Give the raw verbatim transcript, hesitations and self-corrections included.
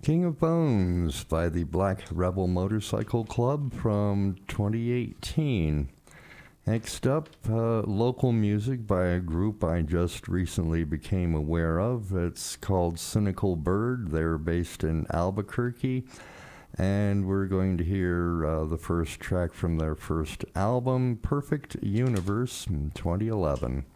King of Bones by the Black Rebel Motorcycle Club from twenty eighteen. Next up, uh, local music by a group I just recently became aware of. It's called Cynical Bird. They're based in Albuquerque. And we're going to hear uh, the first track from their first album, Perfect Universe, in twenty eleven.